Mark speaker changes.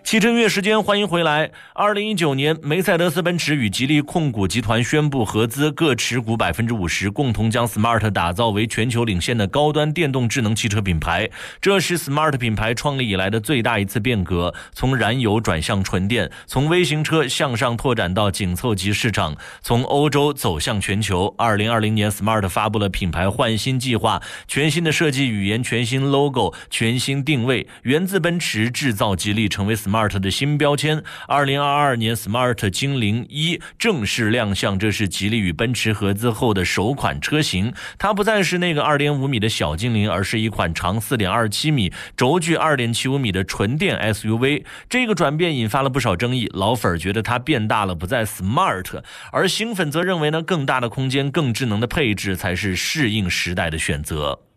Speaker 1: 汽车音乐时间，欢迎回来。2019年，梅赛德斯奔驰与吉利控股集团宣布合资，各持股50%，共同将 Smart 打造为全球领先的高端电动智能汽车品牌。这是 Smart 品牌创立以来的最大一次变革，从燃油转向纯电，从微型车向上拓展到紧凑级市场，从欧洲走向全球。2020年 Smart 发布了品牌焕新计划，全新的设计语言，全新 logo， 全新定位，源自奔驰，制造吉利，成为 Smart 的新标签。2022年 Smart 精灵1正式亮相，这是吉利与奔驰合资后的首款车型。它不再是那个 2.5 米的小精灵，而是一款长 4.27 米、轴距 2.75 米的纯电 SUV。这个转变引发了不少争议，老粉觉得它变大了，不再 Smart， 而新粉则认为呢，更大的空间、更智能的配置才是适应时代的选择。